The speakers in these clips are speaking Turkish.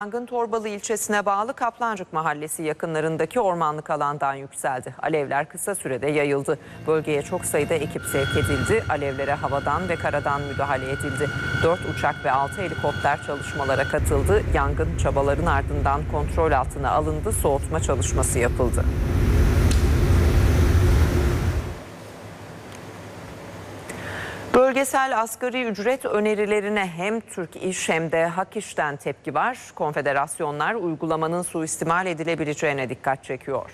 Yangın Torbalı ilçesine bağlı Kaplancık Mahallesi yakınlarındaki ormanlık alandan yükseldi. Alevler kısa sürede yayıldı. Bölgeye çok sayıda ekip sevk edildi. Alevlere havadan ve karadan müdahale edildi. 4 uçak ve 6 helikopter çalışmalara katıldı. Yangın çabaların ardından kontrol altına alındı. Soğutma çalışması yapıldı. Bölgesel asgari ücret önerilerine hem Türk İş hem de Hak İş'ten tepki var. Konfederasyonlar uygulamanın suistimal edilebileceğine dikkat çekiyor.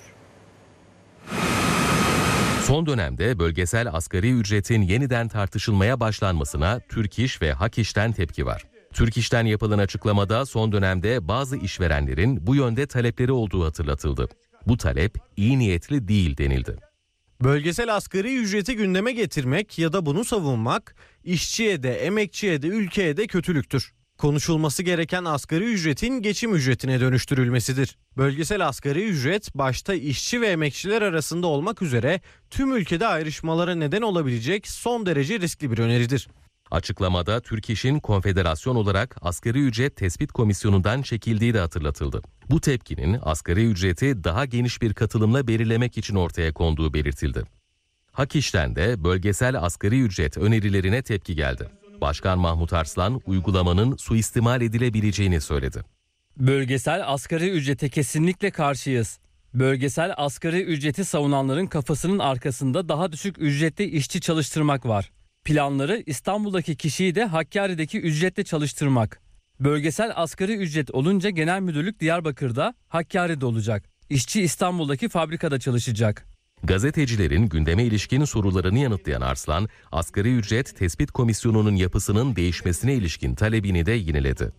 Son dönemde bölgesel asgari ücretin yeniden tartışılmaya başlanmasına Türk İş ve Hak İş'ten tepki var. Türk İş'ten yapılan açıklamada son dönemde bazı işverenlerin bu yönde talepleri olduğu hatırlatıldı. Bu talep iyi niyetli değil denildi. Bölgesel asgari ücreti gündeme getirmek ya da bunu savunmak işçiye de emekçiye de ülkeye de kötülüktür. Konuşulması gereken asgari ücretin geçim ücretine dönüştürülmesidir. Bölgesel asgari ücret başta işçi ve emekçiler arasında olmak üzere tüm ülkede ayrışmalara neden olabilecek son derece riskli bir öneridir. Açıklamada Türk İş'in konfederasyon olarak Asgari Ücret Tespit Komisyonu'ndan çekildiği de hatırlatıldı. Bu tepkinin asgari ücreti daha geniş bir katılımla belirlemek için ortaya konduğu belirtildi. Hak İş'ten de bölgesel asgari ücret önerilerine tepki geldi. Başkan Mahmut Arslan uygulamanın suistimal edilebileceğini söyledi. Bölgesel asgari ücrete kesinlikle karşıyız. Bölgesel asgari ücreti savunanların kafasının arkasında daha düşük ücretli işçi çalıştırmak var. Planları İstanbul'daki kişiyi de Hakkari'deki ücretle çalıştırmak. Bölgesel asgari ücret olunca genel müdürlük Diyarbakır'da, Hakkari'de olacak. İşçi İstanbul'daki fabrikada çalışacak. Gazetecilerin gündeme ilişkin sorularını yanıtlayan Arslan, Asgari Ücret Tespit Komisyonu'nun yapısının değişmesine ilişkin talebini de yineledi.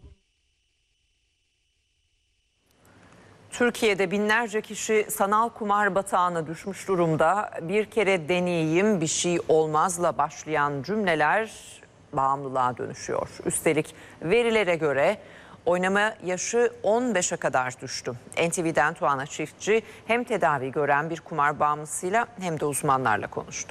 Türkiye'de binlerce kişi sanal kumar batağına düşmüş durumda. Bir kere deneyeyim bir şey olmazla başlayan cümleler bağımlılığa dönüşüyor. Üstelik verilere göre oynama yaşı 15'e kadar düştü. NTV'den Tuana Çiftçi hem tedavi gören bir kumar bağımlısıyla hem de uzmanlarla konuştu.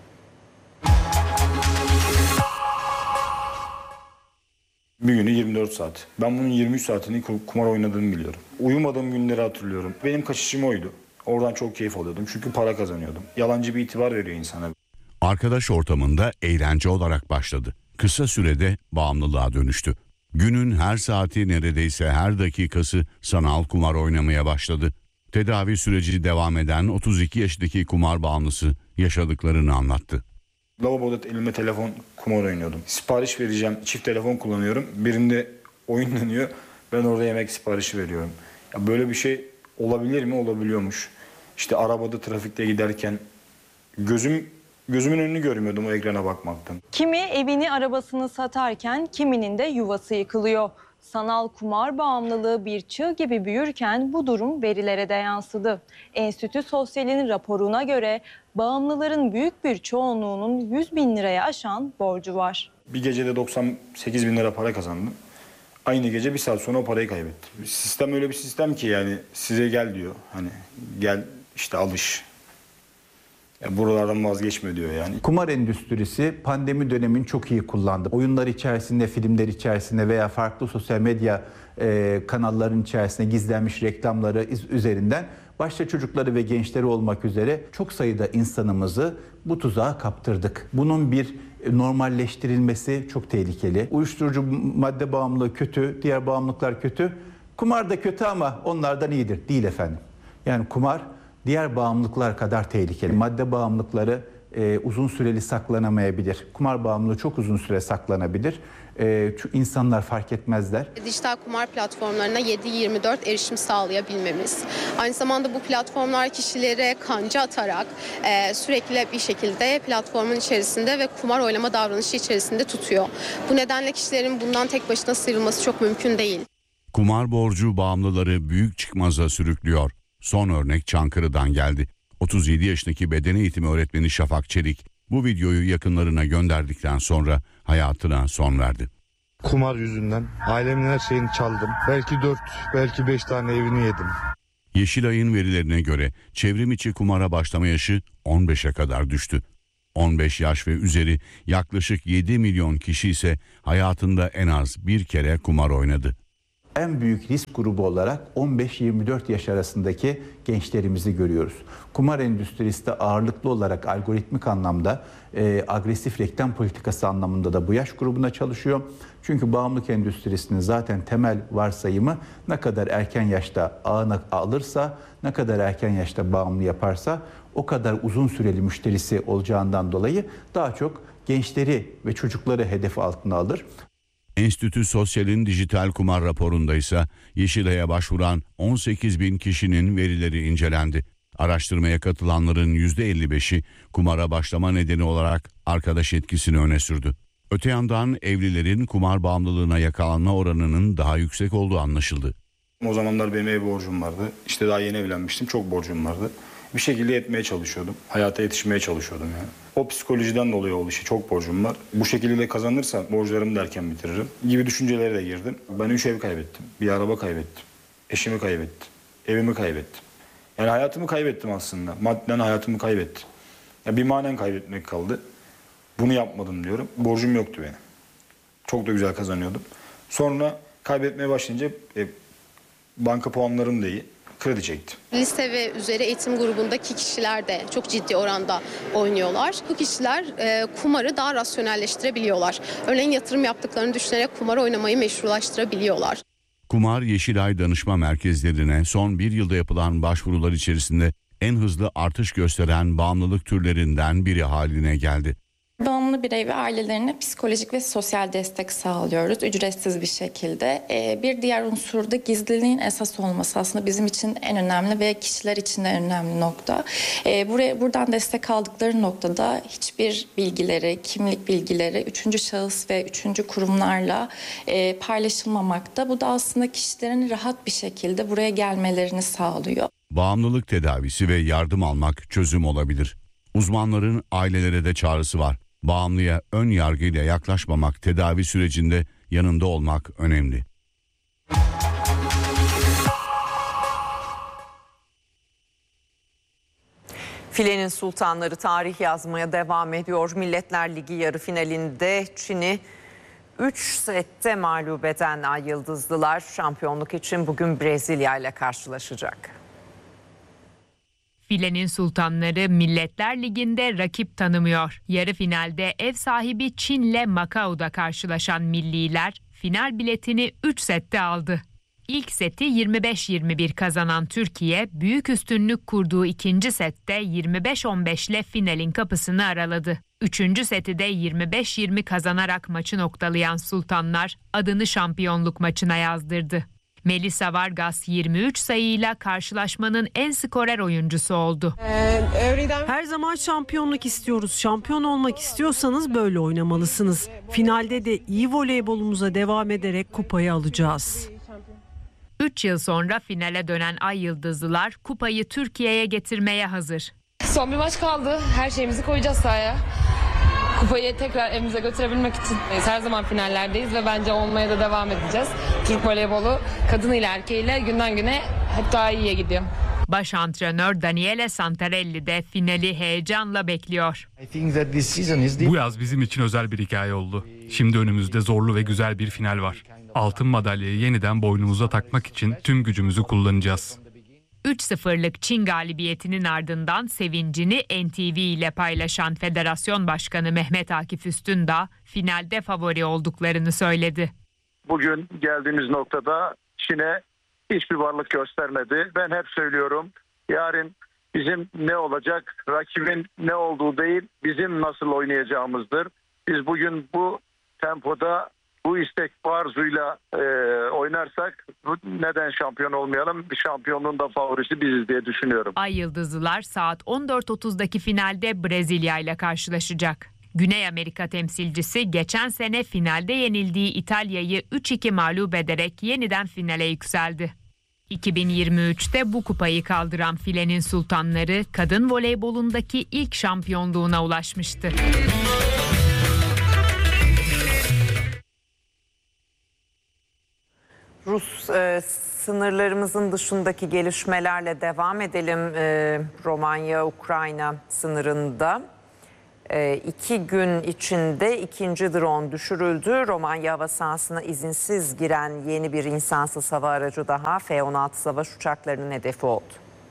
Bir günü 24 saat. Ben bunun 23 saatini kumar oynadığımı biliyorum. Uyumadığım günleri hatırlıyorum. Benim kaçışım oydu. Oradan çok keyif alıyordum çünkü para kazanıyordum. Yalancı bir itibar veriyor insana. Arkadaş ortamında eğlence olarak başladı. Kısa sürede bağımlılığa dönüştü. Günün her saati neredeyse her dakikası sanal kumar oynamaya başladı. Tedavi süreci devam eden 32 yaşındaki kumar bağımlısı yaşadıklarını anlattı. Lavaboda elime telefon kumar oynuyordum. Sipariş vereceğim, çift telefon kullanıyorum. Birinde oynanıyor, ben orada yemek siparişi veriyorum. Ya böyle bir şey olabilir mi? Olabiliyormuş. İşte arabada trafikte giderken gözümün önünü görmüyordum o ekrana bakmaktan. Kimi evini arabasını satarken kiminin de yuvası yıkılıyor. Sanal kumar bağımlılığı bir çığ gibi büyürken bu durum verilere de yansıdı. Enstitü Sosyal'in raporuna göre bağımlıların büyük bir çoğunluğunun 100 bin liraya aşan borcu var. Bir gecede 98 bin lira para kazandım. Aynı gece bir saat sonra o parayı kaybettim. Sistem öyle bir sistem ki yani size gel diyor. Hani gel işte alış. Ya buralardan vazgeçme diyor yani. Kumar endüstrisi pandemi dönemini çok iyi kullandı. Oyunlar içerisinde, filmler içerisinde veya farklı sosyal medya kanalların içerisinde gizlenmiş reklamları üzerinden başta çocukları ve gençleri olmak üzere çok sayıda insanımızı bu tuzağa kaptırdık. Bunun bir normalleştirilmesi çok tehlikeli. Uyuşturucu madde bağımlılığı kötü, diğer bağımlılıklar kötü. Kumar da kötü ama onlardan iyidir. Değil efendim. Yani kumar diğer bağımlılıklar kadar tehlikeli. Madde bağımlılıkları uzun süreli saklanamayabilir. Kumar bağımlılığı çok uzun süre saklanabilir. İnsanlar fark etmezler. Dijital kumar platformlarına 7/24 erişim sağlayabilmemiz. Aynı zamanda bu platformlar kişilere kanca atarak sürekli bir şekilde platformun içerisinde ve kumar oynama davranışı içerisinde tutuyor. Bu nedenle kişilerin bundan tek başına sıyrılması çok mümkün değil. Kumar borcu bağımlıları büyük çıkmaza sürüklüyor. Son örnek Çankırı'dan geldi. 37 yaşındaki beden eğitimi öğretmeni Şafak Çelik bu videoyu yakınlarına gönderdikten sonra hayatına son verdi. Kumar yüzünden ailemin her şeyini çaldım. Belki 4, belki 5 tane evini yedim. Yeşilay'ın verilerine göre çevrim içi kumara başlama yaşı 15'e kadar düştü. 15 yaş ve üzeri yaklaşık 7 milyon kişi ise hayatında en az bir kere kumar oynadı. en büyük risk grubu olarak 15-24 yaş arasındaki gençlerimizi görüyoruz. Kumar endüstrisi de ağırlıklı olarak algoritmik anlamda, agresif reklam politikası anlamında da bu yaş grubuna çalışıyor. Çünkü bağımlılık endüstrisinin zaten temel varsayımı ne kadar erken yaşta ağına alırsa, ne kadar erken yaşta bağımlı yaparsa o kadar uzun süreli müşterisi olacağından dolayı daha çok gençleri ve çocukları hedef altına alır. Enstitü Sosyal'in dijital kumar raporunda ise Yeşilay'a başvuran 18 bin kişinin verileri incelendi. Araştırmaya katılanların %55'i kumara başlama nedeni olarak arkadaş etkisini öne sürdü. Öte yandan evlilerin kumar bağımlılığına yakalanma oranının daha yüksek olduğu anlaşıldı. O zamanlar benim ev borcum vardı. İşte daha yeni evlenmiştim. Çok borcum vardı. Bir şekilde yetmeye çalışıyordum. Hayata yetişmeye çalışıyordum yani. O psikolojiden dolayı oldu işte. Çok borcum var. Bu şekilde de kazanırsam borçlarımı da erken bitiririm gibi düşüncelere de girdim. Ben 3 ev kaybettim. Bir araba kaybettim. Eşimi kaybettim. Evimi kaybettim. Yani hayatımı kaybettim aslında. Madden hayatımı kaybettim. Ya bir manen kaybetmek kaldı. Bunu yapmadım diyorum. Borcum yoktu benim. Çok da güzel kazanıyordum. Sonra kaybetmeye başlayınca banka puanlarım da iyi. Kredi çektim. Lise ve üzeri eğitim grubundaki kişiler de çok ciddi oranda oynuyorlar. Bu kişiler kumarı daha rasyonelleştirebiliyorlar. Örneğin yatırım yaptıklarını düşünerek kumar oynamayı meşrulaştırabiliyorlar. Kumar Yeşilay danışma merkezlerine son bir yılda yapılan başvurular içerisinde en hızlı artış gösteren bağımlılık türlerinden biri haline geldi. Bağımlı birey ve ailelerine psikolojik ve sosyal destek sağlıyoruz ücretsiz bir şekilde. Bir diğer unsur da gizliliğin esas olması aslında bizim için en önemli ve kişiler için de en önemli nokta. Buradan destek aldıkları noktada hiçbir bilgileri, kimlik bilgileri 3. şahıs ve 3. kurumlarla paylaşılmamakta. Bu da aslında kişilerin rahat bir şekilde buraya gelmelerini sağlıyor. Bağımlılık tedavisi ve yardım almak çözüm olabilir. Uzmanların ailelere de çağrısı var. Bağımlıya ön yargıyla yaklaşmamak, tedavi sürecinde yanında olmak önemli. Filenin sultanları tarih yazmaya devam ediyor. Milletler Ligi yarı finalinde Çin'i 3 sette mağlup eden Ay Yıldızlılar şampiyonluk için bugün Brezilya ile karşılaşacak. Filenin sultanları Milletler Ligi'nde rakip tanımıyor. Yarı finalde ev sahibi Çin'le Macao'da karşılaşan milliler final biletini 3 sette aldı. İlk seti 25-21 kazanan Türkiye, büyük üstünlük kurduğu ikinci sette 25-15 ile finalin kapısını araladı. Üçüncü seti de 25-20 kazanarak maçı noktalayan Sultanlar adını şampiyonluk maçına yazdırdı. Melissa Vargas 23 sayıyla karşılaşmanın en skorer oyuncusu oldu. Her zaman şampiyonluk istiyoruz. Şampiyon olmak istiyorsanız böyle oynamalısınız. Finalde de iyi voleybolumuza devam ederek kupayı alacağız. 3 yıl sonra finale dönen Ay Yıldızlılar kupayı Türkiye'ye getirmeye hazır. Son bir maç kaldı. Her şeyimizi koyacağız sahaya. Kupayı tekrar evimize götürebilmek için her zaman finallerdeyiz ve bence olmaya da devam edeceğiz. Türk voleybolu kadınıyla erkeğiyle günden güne hep daha iyiye gidiyor. Baş antrenör Daniele Santarelli de finali heyecanla bekliyor. Bu yaz bizim için özel bir hikaye oldu. Şimdi önümüzde zorlu ve güzel bir final var. Altın madalyayı yeniden boynumuza takmak için tüm gücümüzü kullanacağız. 3-0'lık Çin galibiyetinin ardından sevincini NTV ile paylaşan Federasyon Başkanı Mehmet Akif Üstündağ finalde favori olduklarını söyledi. Bugün geldiğimiz noktada Çin'e hiçbir varlık göstermedi. Ben hep söylüyorum, yarın bizim ne olacak, rakibin ne olduğu değil, bizim nasıl oynayacağımızdır. Biz bugün bu tempoda, bu istek arzuyla oynarsak neden şampiyon olmayalım? Bir şampiyonluğun da favorisi biziz diye düşünüyorum. Ay Yıldızlılar saat 14.30'daki finalde Brezilya ile karşılaşacak. Güney Amerika temsilcisi geçen sene finalde yenildiği İtalya'yı 3-2 mağlup ederek yeniden finale yükseldi. 2023'te bu kupayı kaldıran Filenin Sultanları kadın voleybolundaki ilk şampiyonluğuna ulaşmıştı. Rus sınırlarımızın dışındaki gelişmelerle devam edelim. Romanya-Ukrayna sınırında 2 gün içinde ikinci drone düşürüldü. Romanya hava sahasına izinsiz giren yeni bir insansız hava aracı daha F-16 savaş uçaklarının hedefi oldu.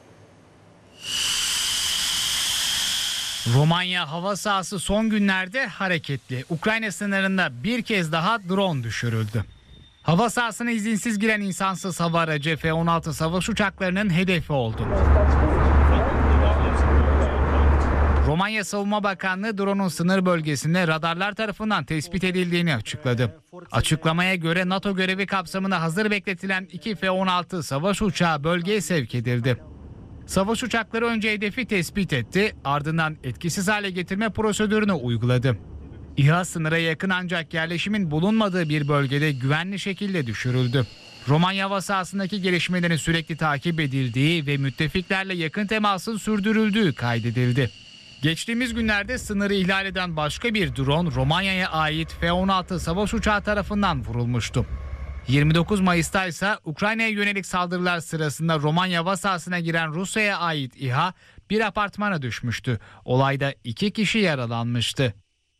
Romanya hava sahası son günlerde hareketli. Ukrayna sınırında bir kez daha drone düşürüldü. Hava sahasına izinsiz giren insansız hava aracı F-16 savaş uçaklarının hedefi oldu. Romanya Savunma Bakanlığı drone'un sınır bölgesinde radarlar tarafından tespit edildiğini açıkladı. Açıklamaya göre NATO görevi kapsamında hazır bekletilen 2 F-16 savaş uçağı bölgeye sevk edildi. Savaş uçakları önce hedefi tespit etti, ardından etkisiz hale getirme prosedürünü uyguladı. İHA sınıra yakın ancak yerleşimin bulunmadığı bir bölgede güvenli şekilde düşürüldü. Romanya hava sahasındaki gelişmelerin sürekli takip edildiği ve müttefiklerle yakın temasın sürdürüldüğü kaydedildi. Geçtiğimiz günlerde sınırı ihlal eden başka bir drone Romanya'ya ait F-16 savaş uçağı tarafından vurulmuştu. 29 Mayıs'ta ise Ukrayna'ya yönelik saldırılar sırasında Romanya hava sahasına giren Rusya'ya ait İHA bir apartmana düşmüştü. Olayda 2 kişi yaralanmıştı.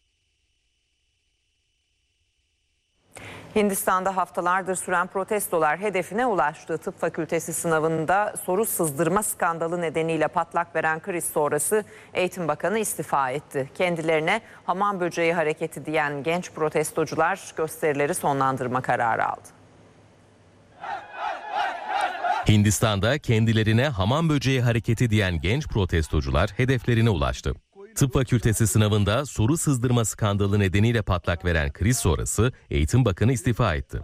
Hindistan'da haftalardır süren protestolar hedefine ulaştı. Tıp fakültesi sınavında soru sızdırma skandalı nedeniyle patlak veren kriz sonrası Eğitim Bakanı istifa etti. Kendilerine hamam böceği hareketi diyen genç protestocular gösterileri sonlandırma kararı aldı. Hindistan'da kendilerine hamam böceği hareketi diyen genç protestocular hedeflerine ulaştı. Tıp fakültesi sınavında soru sızdırma skandalı nedeniyle patlak veren kriz sonrası Eğitim Bakanı istifa etti.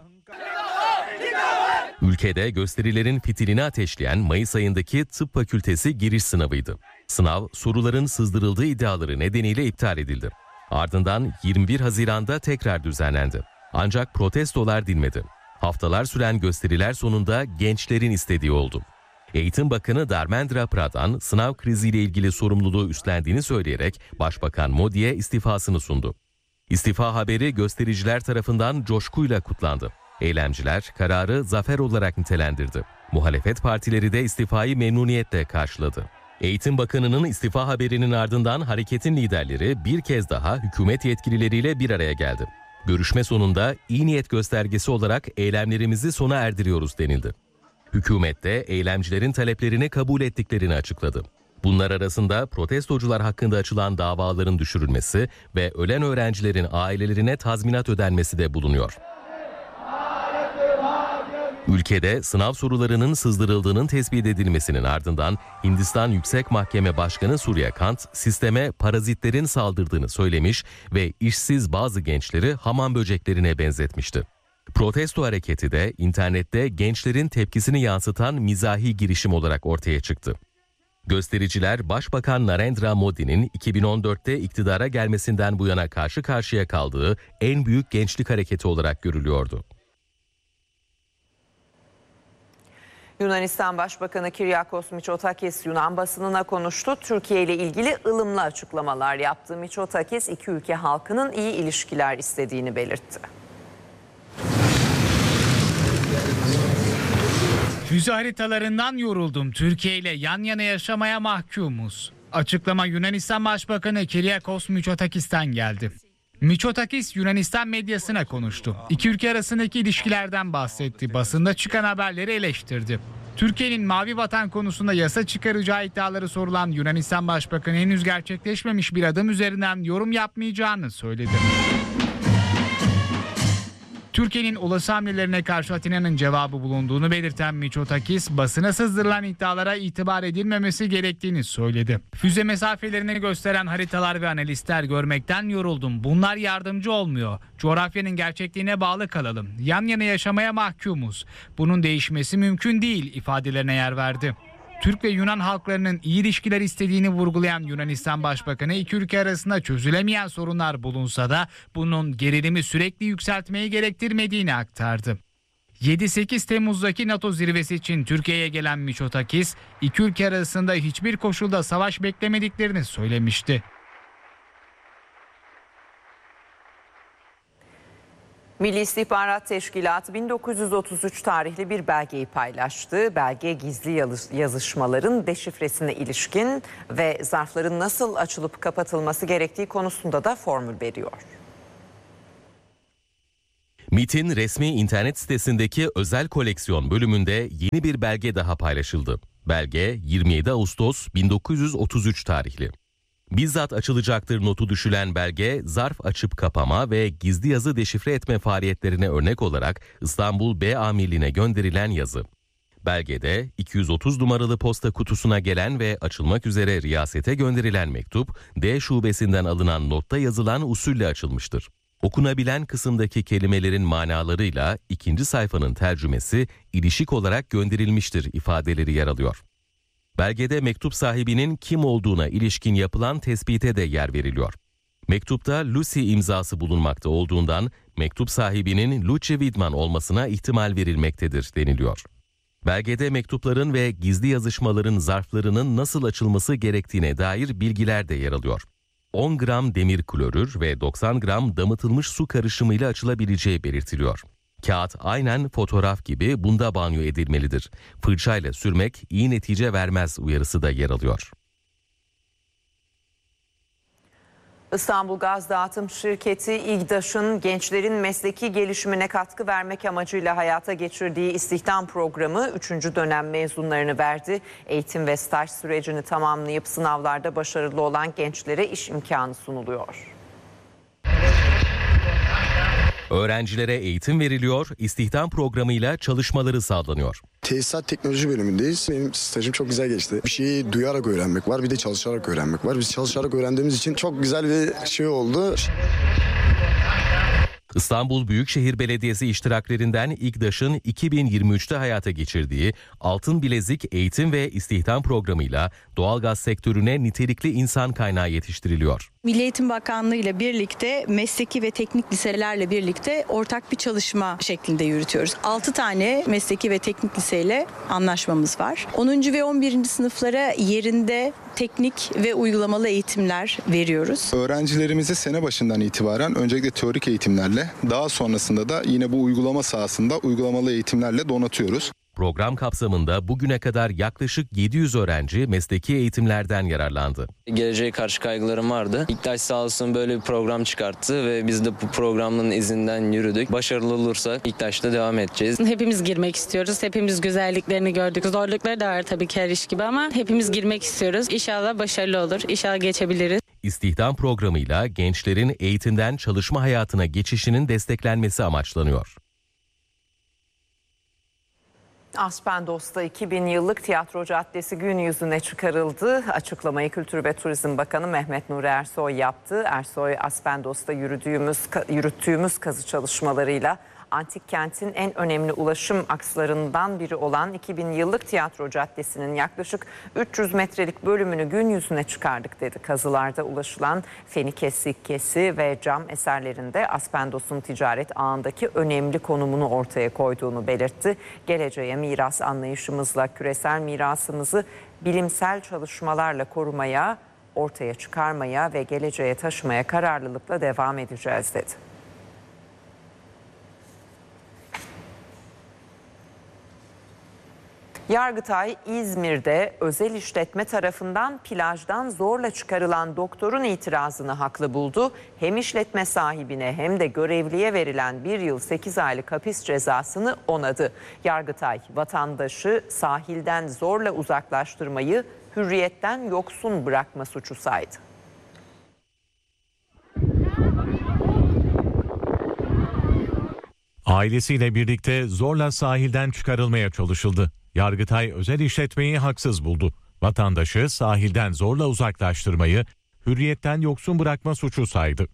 Ülkede gösterilerin fitilini ateşleyen Mayıs ayındaki tıp fakültesi giriş sınavıydı. Sınav soruların sızdırıldığı iddiaları nedeniyle iptal edildi. Ardından 21 Haziran'da tekrar düzenlendi. Ancak protestolar dinmedi. Haftalar süren gösteriler sonunda gençlerin istediği oldu. Eğitim Bakanı Dharmendra Pradhan sınav kriziyle ilgili sorumluluğu üstlendiğini söyleyerek Başbakan Modi'ye istifasını sundu. İstifa haberi göstericiler tarafından coşkuyla kutlandı. Eylemciler kararı zafer olarak nitelendirdi. Muhalefet partileri de istifayı memnuniyetle karşıladı. Eğitim Bakanı'nın istifa haberinin ardından hareketin liderleri bir kez daha hükümet yetkilileriyle bir araya geldi. Görüşme sonunda iyi niyet göstergesi olarak eylemlerimizi sona erdiriyoruz denildi. Hükümet de eylemcilerin taleplerini kabul ettiklerini açıkladı. Bunlar arasında protestocular hakkında açılan davaların düşürülmesi ve ölen öğrencilerin ailelerine tazminat ödenmesi de bulunuyor. Ülkede sınav sorularının sızdırıldığının tespit edilmesinin ardından Hindistan Yüksek Mahkeme Başkanı Surya Kant sisteme parazitlerin saldırdığını söylemiş ve işsiz bazı gençleri hamam böceklerine benzetmişti. Protesto hareketi de internette gençlerin tepkisini yansıtan mizahi girişim olarak ortaya çıktı. Göstericiler Başbakan Narendra Modi'nin 2014'te iktidara gelmesinden bu yana karşı karşıya kaldığı en büyük gençlik hareketi olarak görülüyordu. Yunanistan Başbakanı Kyriakos Mitsotakis Yunan basınına konuştu. Türkiye ile ilgili ılımlı açıklamalar yaptı. Mitsotakis iki ülke halkının iyi ilişkiler istediğini belirtti. Füze haritalarından yoruldum. Türkiye ile yan yana yaşamaya mahkumuz. Açıklama Yunanistan Başbakanı Kyriakos Mitsotakis'ten geldi. Mitsotakis Yunanistan medyasına konuştu. İki ülke arasındaki ilişkilerden bahsetti. Basında çıkan haberleri eleştirdi. Türkiye'nin Mavi Vatan konusunda yasa çıkaracağı iddiaları sorulan Yunanistan Başbakanı henüz gerçekleşmemiş bir adım üzerinden yorum yapmayacağını söyledi. Türkiye'nin olası hamlelerine karşı Atina'nın cevabı bulunduğunu belirten Mitsotakis, basına sızdırılan iddialara itibar edilmemesi gerektiğini söyledi. Füze mesafelerini gösteren haritalar ve analistler görmekten yoruldum. Bunlar yardımcı olmuyor. Coğrafyanın gerçekliğine bağlı kalalım. Yan yana yaşamaya mahkumuz. Bunun değişmesi mümkün değil ifadelerine yer verdi. Türk ve Yunan halklarının iyi ilişkiler istediğini vurgulayan Yunanistan Başbakanı iki ülke arasında çözülemeyen sorunlar bulunsa da bunun gerilimi sürekli yükseltmeyi gerektirmediğini aktardı. 7-8 Temmuz'daki NATO zirvesi için Türkiye'ye gelen Mitsotakis, iki ülke arasında hiçbir koşulda savaş beklemediklerini söylemişti. Milli İstihbarat Teşkilatı 1933 tarihli bir belgeyi paylaştı. Belge gizli yazışmaların deşifresine ilişkin ve zarfların nasıl açılıp kapatılması gerektiği konusunda da formül veriyor. MİT'in resmi internet sitesindeki özel koleksiyon bölümünde yeni bir belge daha paylaşıldı. Belge 27 Ağustos 1933 tarihli. Bizzat açılacaktır notu düşülen belge, zarf açıp kapama ve gizli yazı deşifre etme faaliyetlerine örnek olarak İstanbul B Amirliğine gönderilen yazı. Belgede 230 numaralı posta kutusuna gelen ve açılmak üzere riyasete gönderilen mektup, D şubesinden alınan notta yazılan usulle açılmıştır. Okunabilen kısımdaki kelimelerin manalarıyla ikinci sayfanın tercümesi ilişik olarak gönderilmiştir ifadeleri yer alıyor. Belgede mektup sahibinin kim olduğuna ilişkin yapılan tespite de yer veriliyor. Mektupta Lucy imzası bulunmakta olduğundan mektup sahibinin Lucy Widman olmasına ihtimal verilmektedir deniliyor. Belgede mektupların ve gizli yazışmaların zarflarının nasıl açılması gerektiğine dair bilgiler de yer alıyor. 10 gram demir klorür ve 90 gram damıtılmış su karışımıyla açılabileceği belirtiliyor. Kağıt aynen fotoğraf gibi bunda banyo edilmelidir. Fırçayla sürmek iyi netice vermez uyarısı da yer alıyor. İstanbul Gaz Dağıtım Şirketi İGDAŞ'ın gençlerin mesleki gelişimine katkı vermek amacıyla hayata geçirdiği istihdam programı 3. dönem mezunlarını verdi. Eğitim ve staj sürecini tamamlayıp sınavlarda başarılı olan gençlere iş imkanı sunuluyor. Öğrencilere eğitim veriliyor, istihdam programıyla çalışmaları sağlanıyor. Tesisat teknoloji bölümündeyiz. Benim stajım çok güzel geçti. Bir şeyi duyarak öğrenmek var, bir de çalışarak öğrenmek var. Biz çalışarak öğrendiğimiz için çok güzel bir şey oldu. İstanbul Büyükşehir Belediyesi iştiraklerinden İGDAŞ'ın 2023'te hayata geçirdiği Altın Bilezik Eğitim ve İstihdam Programı'yla doğalgaz sektörüne nitelikli insan kaynağı yetiştiriliyor. Milli Eğitim Bakanlığı ile birlikte mesleki ve teknik liselerle birlikte ortak bir çalışma şeklinde yürütüyoruz. 6 tane mesleki ve teknik liseyle anlaşmamız var. 10. ve 11. sınıflara yerinde teknik ve uygulamalı eğitimler veriyoruz. Öğrencilerimizi sene başından itibaren öncelikle teorik eğitimlerle, daha sonrasında da yine bu uygulama sahasında uygulamalı eğitimlerle donatıyoruz. Program kapsamında bugüne kadar yaklaşık 700 öğrenci mesleki eğitimlerden yararlandı. Geleceğe karşı kaygılarım vardı. İGDAŞ sağ olsun böyle bir program çıkarttı ve biz de bu programın izinden yürüdük. Başarılı olursak İGDAŞ'ta devam edeceğiz. Hepimiz girmek istiyoruz. Hepimiz güzelliklerini gördük. Zorlukları da var tabii ki her iş gibi ama hepimiz girmek istiyoruz. İnşallah başarılı olur. İnşallah geçebiliriz. İstihdam programıyla gençlerin eğitimden çalışma hayatına geçişinin desteklenmesi amaçlanıyor. Aspendos'ta 2000 yıllık tiyatro caddesi gün yüzüne çıkarıldı. Açıklamayı Kültür ve Turizm Bakanı Mehmet Nuri Ersoy yaptı. Ersoy, Aspendos'ta yürüttüğümüz kazı çalışmalarıyla antik kentin en önemli ulaşım akslarından biri olan 2000 yıllık tiyatro caddesinin yaklaşık 300 metrelik bölümünü gün yüzüne çıkardık dedi. Kazılarda ulaşılan Fenike sikkesi ve cam eserlerinde Aspendos'un ticaret ağındaki önemli konumunu ortaya koyduğunu belirtti. Geleceğe miras anlayışımızla küresel mirasımızı bilimsel çalışmalarla korumaya, ortaya çıkarmaya ve geleceğe taşımaya kararlılıkla devam edeceğiz dedi. Yargıtay, İzmir'de özel işletme tarafından plajdan zorla çıkarılan doktorun itirazını haklı buldu. Hem işletme sahibine hem de görevliye verilen 1 yıl 8 aylık hapis cezasını onadı. Yargıtay, vatandaşı sahilden zorla uzaklaştırmayı hürriyetten yoksun bırakma suçu saydı. Ailesiyle birlikte zorla sahilden çıkarılmaya çalışıldı. Yargıtay özel işletmeyi haksız buldu. Vatandaşı sahilden zorla uzaklaştırmayı hürriyetten yoksun bırakma suçu saydı.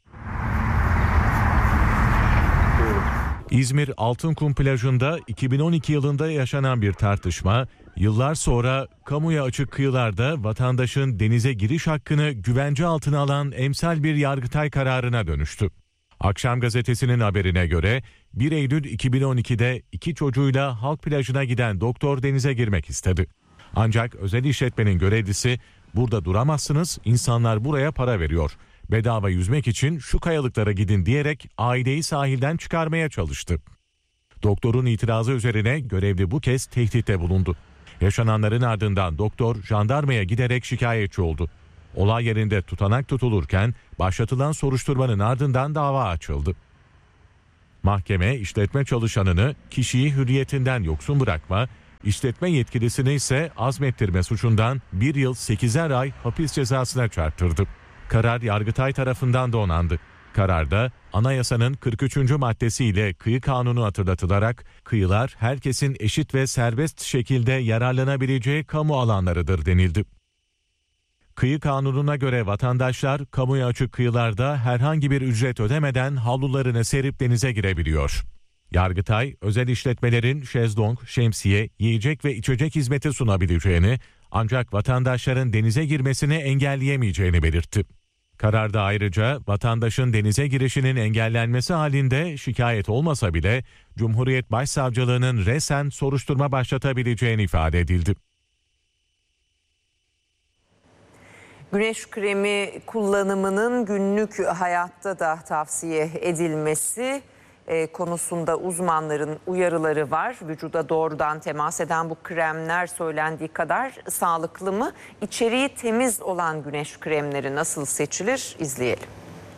İzmir Altınkum plajında 2012 yılında yaşanan bir tartışma, yıllar sonra kamuya açık kıyılarda vatandaşın denize giriş hakkını güvence altına alan emsal bir Yargıtay kararına dönüştü. Akşam gazetesinin haberine göre 1 Eylül 2012'de 2 çocuğuyla halk plajına giden doktor denize girmek istedi. Ancak özel işletmenin görevlisi "Burada duramazsınız, insanlar buraya para veriyor. bedava yüzmek için şu kayalıklara gidin diyerek aileyi sahilden çıkarmaya çalıştı. Doktorun itirazı üzerine görevli bu kez tehditte bulundu. Yaşananların ardından doktor jandarmaya giderek şikayetçi oldu. Olay yerinde tutanak tutulurken başlatılan soruşturmanın ardından dava açıldı. Mahkeme işletme çalışanını kişiyi hürriyetinden yoksun bırakma, işletme yetkilisini ise azmettirme suçundan 1 yıl 8'er ay hapis cezasına çarptırdı. Karar Yargıtay tarafından da onandı. Kararda anayasanın 43. maddesiyle kıyı kanunu hatırlatılarak kıyılar herkesin eşit ve serbest şekilde yararlanabileceği kamu alanlarıdır denildi. Kıyı kanununa göre vatandaşlar kamuya açık kıyılarda herhangi bir ücret ödemeden havlularını serip denize girebiliyor. Yargıtay, özel işletmelerin şezlong, şemsiye, yiyecek ve içecek hizmeti sunabileceğini ancak vatandaşların denize girmesini engelleyemeyeceğini belirtti. Kararda ayrıca vatandaşın denize girişinin engellenmesi halinde şikayet olmasa bile Cumhuriyet Başsavcılığı'nın resen soruşturma başlatabileceğini ifade edildi. Güneş kremi kullanımının günlük hayatta da tavsiye edilmesi konusunda uzmanların uyarıları var. Vücuda doğrudan temas eden bu kremler söylendiği kadar sağlıklı mı? İçeriği temiz olan güneş kremleri nasıl seçilir? İzleyelim.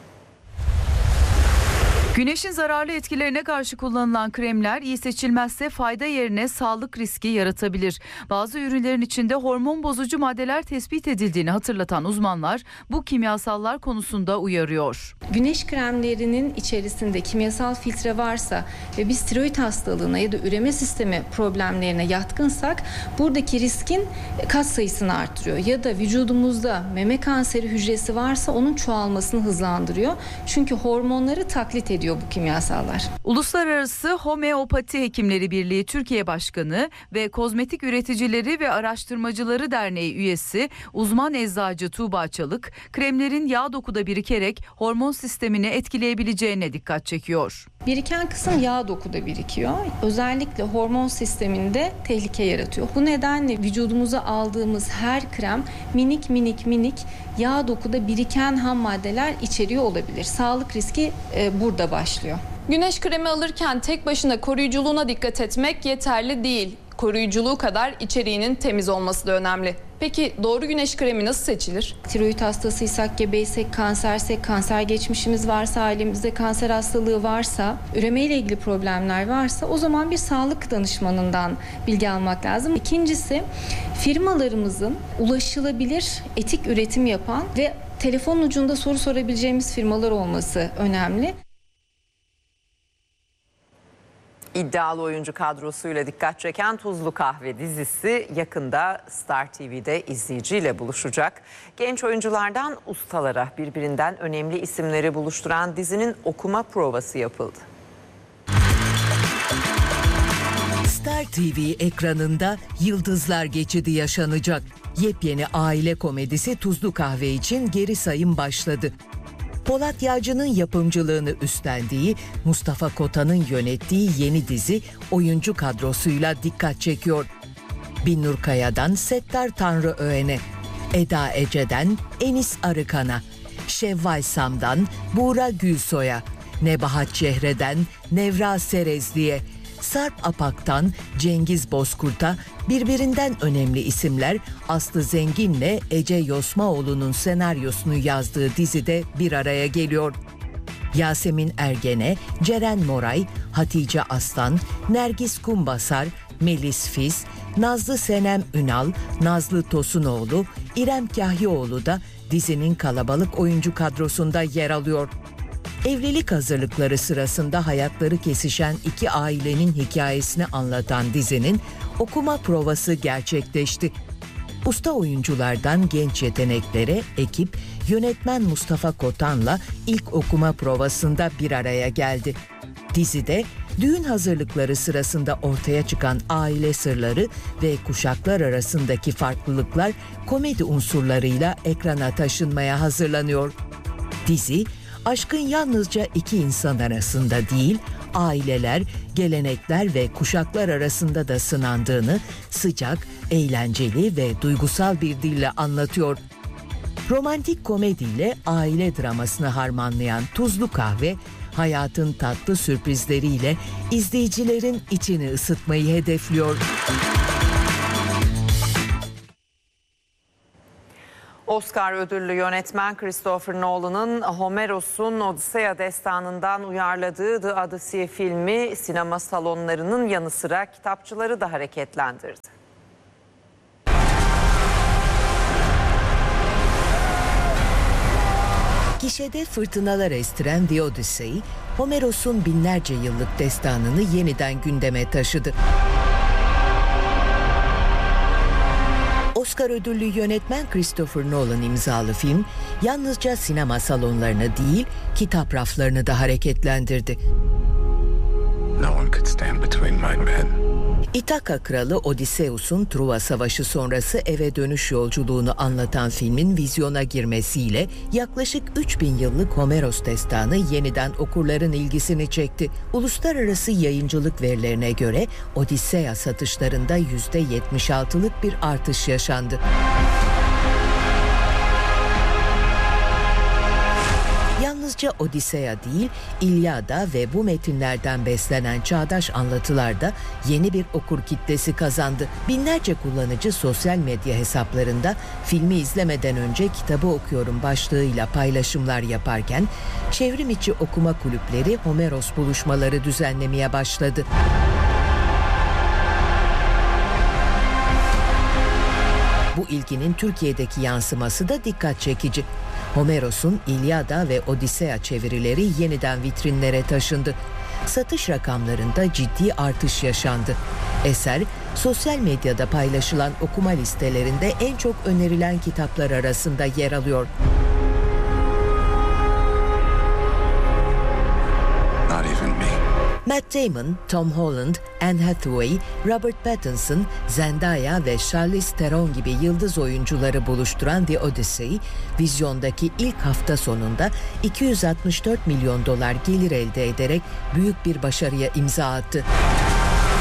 Güneşin zararlı etkilerine karşı kullanılan kremler iyi seçilmezse fayda yerine sağlık riski yaratabilir. Bazı ürünlerin içinde hormon bozucu maddeler tespit edildiğini hatırlatan uzmanlar bu kimyasallar konusunda uyarıyor. Güneş kremlerinin içerisinde kimyasal filtre varsa ve biz tiroid hastalığına ya da üreme sistemi problemlerine yatkınsak buradaki riskin kat sayısını artırıyor. Ya da vücudumuzda meme kanseri hücresi varsa onun çoğalmasını hızlandırıyor. Çünkü hormonları taklit ediyor bu kimyasallar. Uluslararası Homeopati Hekimleri Birliği Türkiye Başkanı ve Kozmetik Üreticileri ve Araştırmacıları Derneği üyesi uzman eczacı Tuğba Çalık, kremlerin yağ dokuda birikerek hormon sistemini etkileyebileceğine dikkat çekiyor. Biriken kısım yağ dokuda birikiyor. Özellikle hormon sisteminde tehlike yaratıyor. Bu nedenle vücudumuza aldığımız her krem minik yağ dokuda biriken ham maddeler içeriyor olabilir. Sağlık riski burada başlıyor. Güneş kremi alırken tek başına koruyuculuğuna dikkat etmek yeterli değil. Koruyuculuğu kadar içeriğinin temiz olması da önemli. Peki doğru güneş kremi nasıl seçilir? Tiroid hastasıysak, gebeysek, kansersek, kanser geçmişimiz varsa, ailemizde kanser hastalığı varsa, üremeyle ilgili problemler varsa o zaman bir sağlık danışmanından bilgi almak lazım. İkincisi, firmalarımızın ulaşılabilir, etik üretim yapan ve telefon ucunda soru sorabileceğimiz firmalar olması önemli. İddialı oyuncu kadrosuyla dikkat çeken Tuzlu Kahve dizisi yakında Star TV'de izleyiciyle buluşacak. Genç oyunculardan ustalara birbirinden önemli isimleri buluşturan dizinin okuma provası yapıldı. Star TV ekranında Yıldızlar Geçidi yaşanacak. Yepyeni aile komedisi Tuzlu Kahve için geri sayım başladı. Polat Yağcı'nın yapımcılığını üstlendiği, Mustafa Kota'nın yönettiği yeni dizi oyuncu kadrosuyla dikkat çekiyor. Binnur Kaya'dan Settar Tanrıöğen'e, Eda Ece'den Enis Arıkan'a, Şevval Sam'dan Buğra Gülsoy'a, Nebahat Çehre'den Nevra Serezli'ye, Sarp Apak'tan Cengiz Bozkurt'a birbirinden önemli isimler Aslı Zengin'le Ece Yosmaoğlu'nun senaryosunu yazdığı dizide bir araya geliyor. Yasemin Ergen'e, Ceren Moray, Hatice Aslan, Nergis Kumbasar, Melis Fiz, Nazlı Senem Ünal, Nazlı Tosunoğlu, İrem Kahyioğlu da dizinin kalabalık oyuncu kadrosunda yer alıyor. Evlilik hazırlıkları sırasında hayatları kesişen iki ailenin hikayesini anlatan dizinin okuma provası gerçekleşti. Usta oyunculardan genç yeteneklere ekip yönetmen Mustafa Kotan'la ilk okuma provasında bir araya geldi. Dizide düğün hazırlıkları sırasında ortaya çıkan aile sırları ve kuşaklar arasındaki farklılıklar komedi unsurlarıyla ekrana taşınmaya hazırlanıyor. Dizi, aşkın yalnızca iki insan arasında değil, aileler, gelenekler ve kuşaklar arasında da sınandığını sıcak, eğlenceli ve duygusal bir dille anlatıyor. Romantik komediyle aile dramasını harmanlayan Tuzlu Kahve, hayatın tatlı sürprizleriyle izleyicilerin içini ısıtmayı hedefliyor. Oscar ödüllü yönetmen Christopher Nolan'ın Homeros'un Odisea destanından uyarladığı The Odyssey filmi sinema salonlarının yanı sıra kitapçıları da hareketlendirdi. Gişede fırtınalar estiren The Odyssey, Homeros'un binlerce yıllık destanını yeniden gündeme taşıdı. Oscar ödüllü yönetmen Christopher Nolan imzalı film, yalnızca sinema salonlarını değil, kitap raflarını da hareketlendirdi. No one could stand between my men. İthaka kralı Odysseus'un Truva Savaşı sonrası eve dönüş yolculuğunu anlatan filmin vizyona girmesiyle yaklaşık 3000 yıllık Homeros destanı yeniden okurların ilgisini çekti. Uluslararası yayıncılık verilerine göre Odisea satışlarında %76'lık bir artış yaşandı. Yalnızca Odisea değil, İlyada ve bu metinlerden beslenen çağdaş anlatılar da yeni bir okur kitlesi kazandı. Binlerce kullanıcı sosyal medya hesaplarında filmi izlemeden önce kitabı okuyorum başlığıyla paylaşımlar yaparken, çevrim içi okuma kulüpleri Homeros buluşmaları düzenlemeye başladı. Bu ilginin Türkiye'deki yansıması da dikkat çekici. Homeros'un İlyada ve Odisea çevirileri yeniden vitrinlere taşındı. Satış rakamlarında ciddi artış yaşandı. Eser, sosyal medyada paylaşılan okuma listelerinde en çok önerilen kitaplar arasında yer alıyor. Not even me. Matt Damon, Tom Holland, Anne Hathaway, Robert Pattinson, Zendaya ve Charlize Theron gibi yıldız oyuncuları buluşturan The Odyssey, vizyondaki ilk hafta sonunda $264 milyon gelir elde ederek büyük bir başarıya imza attı.